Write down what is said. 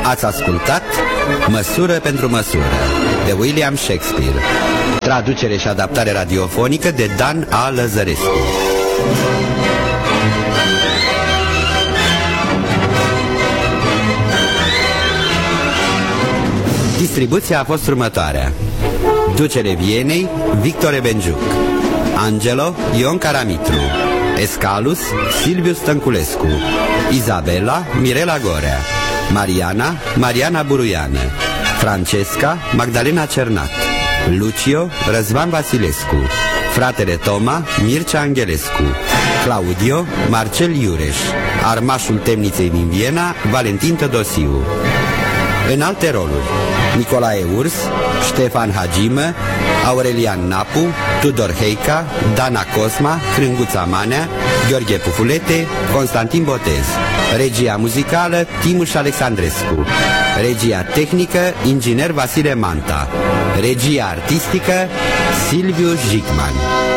Ați ascultat Măsură pentru măsură de William Shakespeare. Traducere și adaptare radiofonică de Dan A. Lăzărescu. Distribuția a fost următoarea: Ducele Vienei, Victor Benjuc; Angelo, Ion Caramitru; Escalus, Silviu Stănculescu; Izabela, Mirela Gorea; Mariana, Mariana Buruiană; Francesca, Magdalena Cernat; Lucio, Răzvan Vasilescu; fratele Toma, Mircea Angelescu; Claudio, Marcel Iureș; armașul temniței din Viena, Valentin Tădosiu. În alte roluri: Nicolae Urs, Ștefan Hagimă, Aurelian Napu, Tudor Heica, Dana Cosma, Crânguța Manea, Gheorghe Pufulete, Constantin Botez. Regia muzicală, Timuș Alexandrescu. Regia tehnică, inginer Vasile Manta. Regia artistică, Silviu Jicman.